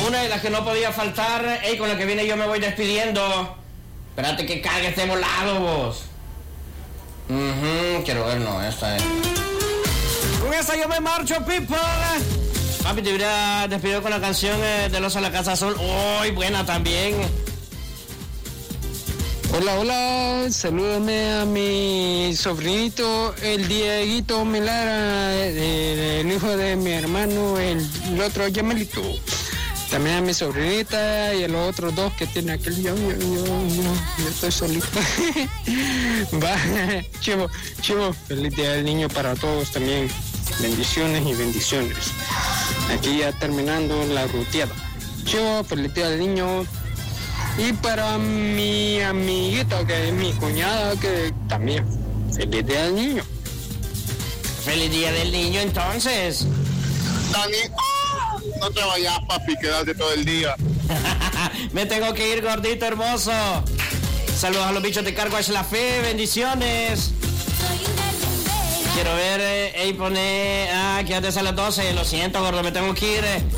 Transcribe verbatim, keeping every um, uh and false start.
Una de las que no podía faltar, ey, con la que viene yo me voy despidiendo. Espérate que cargue este volado, vos. Uh-huh, quiero ver, no, esta es. Con esta yo me marcho, people. Papi, te hubiera despedido con la canción eh, de Los a la Casa Azul. Uy, buena también. Hola, hola, salúdame a mi sobrinito, el Dieguito Melara, el, el hijo de mi hermano, el, el otro Yamelito. También a mi sobrinita y a los otros dos que tiene aquel yo, yo, yo, yo, yo estoy solito. Va, chivo, chivo, feliz día del niño para todos también. Bendiciones y bendiciones. Aquí ya terminando la ruteada. Chivo, feliz día del niño. Y para mi amiguita, que es mi cuñada, que también, feliz día del niño. Feliz día del niño, entonces. Dani, ¡oh! No te vayas, papi, quédate todo el día. Me tengo que ir, gordito hermoso. Saludos a los bichos de Cargo es la fe, bendiciones. Quiero ver, eh, ahí pone, ah, quédate a las doce, lo siento, gordo, me tengo que ir. Eh.